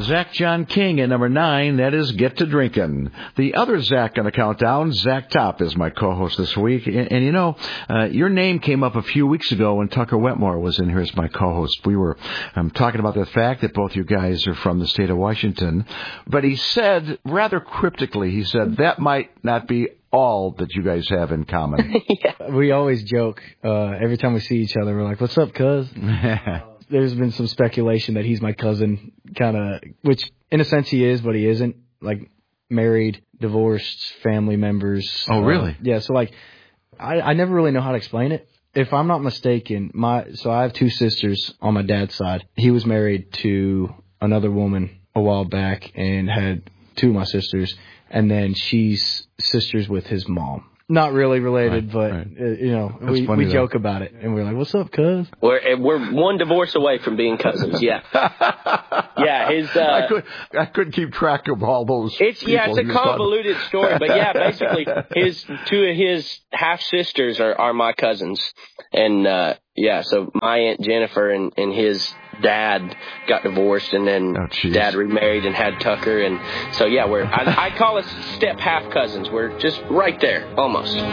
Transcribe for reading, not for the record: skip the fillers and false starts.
Zach John King at number 9, that is Get to Drinkin'. The other Zach on the countdown, Zach Top, is my co-host this week. And you know, your name came up a few weeks ago when Tucker Wetmore was in here as my co-host. We were talking about the fact that both you guys are from the state of Washington. But he said, rather cryptically, he said, that might not be all that you guys have in common. Yeah. We always joke every time we see each other. We're like, "What's up, cuz?" There's been some speculation that he's my cousin, kind of, which in a sense he is, but he isn't. Like married, divorced, family members. Oh, really? Yeah. So like, I never really know how to explain it. If I'm not mistaken, so I have 2 sisters on my dad's side. He was married to another woman a while back and had 2 of my sisters. And then she's sisters with his mom. Not really related, but you know, we joke about it, and we're like, "What's up, cuz?" We're one divorce away from being cousins. Yeah, yeah. His I couldn't keep track of all those. It's a convoluted story, but yeah, basically 2 of his half sisters are my cousins, and so my Aunt Jennifer and his dad got divorced, and then Dad remarried and had Tucker, and so yeah, I call us step half cousins. We're just right there, almost.